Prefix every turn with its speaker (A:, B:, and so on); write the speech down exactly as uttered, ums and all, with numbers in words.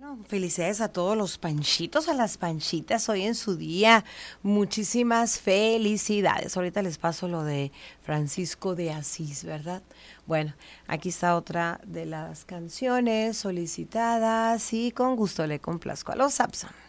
A: Felicidades a todos los panchitos, a las panchitas hoy en su día. Muchísimas felicidades. Ahorita les paso lo de Francisco de Asís, ¿verdad? Bueno, aquí está otra de las canciones solicitadas y con gusto le complazco a los Sapson.